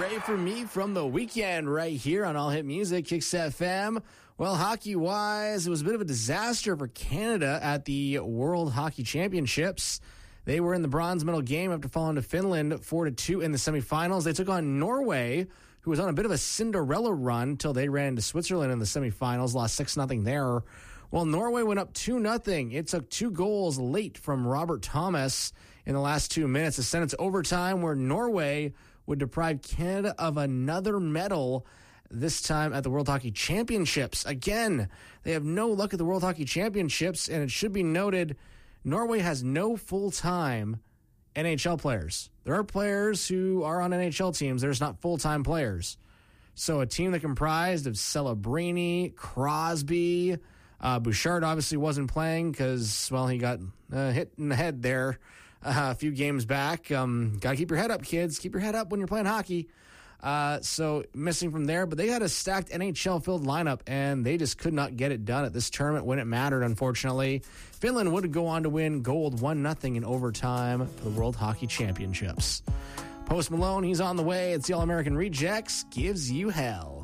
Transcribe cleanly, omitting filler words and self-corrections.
Pray for Me from the Weekend right here on All Hit Music, Kicks FM. Well, hockey-wise, it was a bit of a disaster for Canada at the World Hockey Championships. They were in the bronze medal game after falling to Finland 4-2 in the semifinals. They took on Norway, who was on a bit of a Cinderella run until they ran into Switzerland in the semifinals, lost 6-0 there. Well, Norway went up 2-0. It took 2 goals late from Robert Thomas in the last 2 minutes to send it to overtime, where Norway would deprive Canada of another medal, this time at the World Hockey Championships. Again, they have no luck at the World Hockey Championships, and it should be noted, Norway has no full-time NHL players. There are players who are on NHL teams. There's not full-time players. So a team that comprised of Celebrini, Crosby, Bouchard obviously wasn't playing because, well, he got hit in the head there a few games back. Got to keep your head up, kids. Keep your head up when you're playing hockey. So missing from there, but they had a stacked NHL-filled lineup, and they just could not get it done at this tournament when it mattered, unfortunately. Finland would go on to win gold 1-0 in overtime for the World Hockey Championships. Post Malone, he's on the way. It's the All-American Rejects, Gives You Hell.